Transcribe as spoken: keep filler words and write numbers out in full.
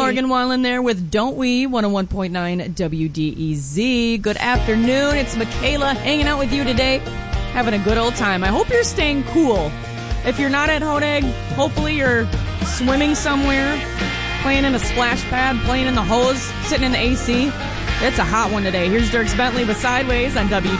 Morgan Wallen there with Don't We, one oh one point nine W D E Z. Good afternoon. It's Michaela hanging out with you today, having a good old time. I hope you're staying cool. If you're not at Hodag, hopefully you're swimming somewhere, playing in a splash pad, playing in the hose, sitting in the A C. It's a hot one today. Here's Dierks Bentley with Sideways on W